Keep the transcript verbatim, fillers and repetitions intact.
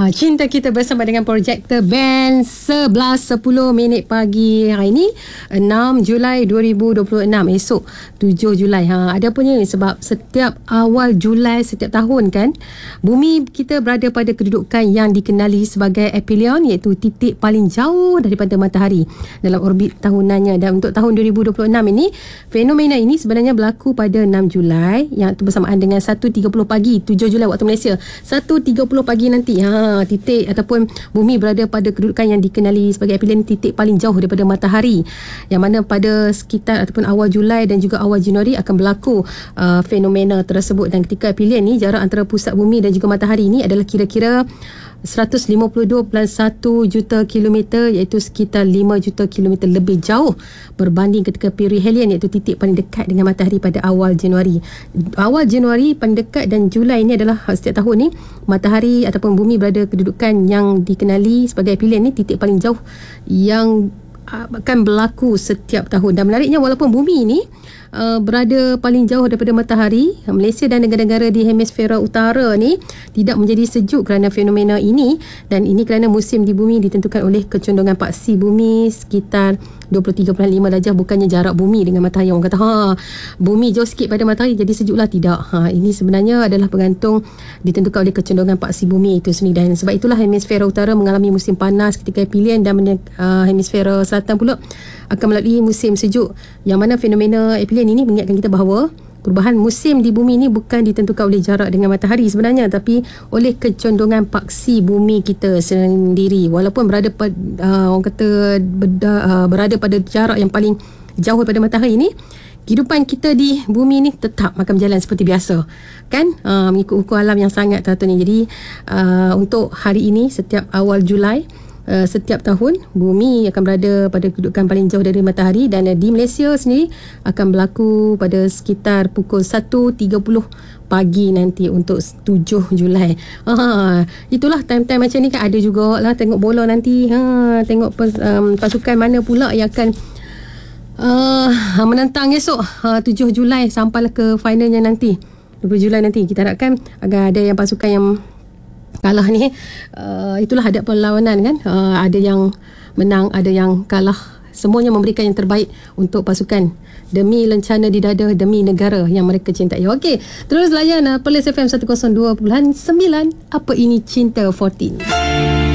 Ha, cinta kita bersama dengan Projektor Band sebelas sepuluh minit pagi hari ini enam Julai dua ribu dua puluh enam, esok tujuh Julai. Ha, ada apa ni? Sebab setiap awal Julai setiap tahun kan, bumi kita berada pada kedudukan yang dikenali sebagai aphelion, iaitu titik paling jauh daripada matahari dalam orbit tahunannya. Dan untuk tahun dua ribu dua puluh enam ini, fenomena ini sebenarnya berlaku pada enam Julai, yang itu bersamaan dengan satu tiga puluh pagi tujuh Julai waktu Malaysia. satu tiga puluh pagi nanti, ha, titik ataupun bumi berada pada kedudukan yang dikenali sebagai aphelion, titik paling jauh daripada matahari, yang mana pada sekitar ataupun awal Julai dan juga awal Januari akan berlaku uh, fenomena tersebut. Dan ketika aphelion ni, jarak antara pusat bumi dan juga matahari ni adalah kira-kira seratus lima puluh dua perpuluhan satu juta kilometer, iaitu sekitar lima juta kilometer lebih jauh berbanding ketika perihelion, iaitu titik paling dekat dengan matahari pada awal Januari. Awal Januari paling dekat dan Julai ini adalah setiap tahun ni matahari ataupun bumi berada kedudukan yang dikenali sebagai aphelion ni, titik paling jauh yang akan berlaku setiap tahun. Dan menariknya, walaupun bumi ini uh, berada paling jauh daripada matahari, Malaysia dan negara-negara di hemisfera utara ni tidak menjadi sejuk kerana fenomena ini, dan ini kerana musim di bumi ditentukan oleh kecondongan paksi bumi sekitar dua puluh tiga perpuluhan lima darjah, bukannya jarak bumi dengan matahari. Orang kata ha, bumi jauh sikit pada matahari jadi sejuklah. Tidak. Ha, ini sebenarnya adalah bergantung ditentukan oleh kecondongan paksi bumi itu sendiri. Dan sebab itulah hemisfera utara mengalami musim panas ketika aphelion, dan uh, hemisfera selatan pula akan melalui musim sejuk, yang mana fenomena aphelion ini mengingatkan kita bahawa perubahan musim di bumi ini bukan ditentukan oleh jarak dengan matahari sebenarnya, tapi oleh kecondongan paksi bumi kita sendiri. Walaupun berada pada, uh, orang kata berda, uh, berada pada jarak yang paling jauh daripada matahari ini, kehidupan kita di bumi ini tetap akan berjalan seperti biasa kan, uh, mengikut hukum alam yang sangat teratur ni. Jadi uh, untuk hari ini, setiap awal Julai Uh, setiap tahun bumi akan berada pada kedudukan paling jauh dari matahari, dan uh, di Malaysia sendiri akan berlaku pada sekitar pukul satu tiga puluh pagi nanti untuk tujuh Julai. Ha, itulah time-time macam ni kan, ada jugalah tengok bola nanti. Ha, tengok pes, um, pasukan mana pula yang akan uh, menentang esok, uh, tujuh Julai sampailah ke finalnya nanti dua puluh Julai nanti. Kita harapkan agar ada yang pasukan yang kalah ni, uh, itulah ada perlawanan kan, uh, ada yang menang, ada yang kalah. Semuanya memberikan yang terbaik untuk pasukan demi lencana di dada, demi negara yang mereka cintai. Okey, terus layan uh, Perlis F M seratus dua perpuluhan sembilan. Apa ini Cinta empat belas.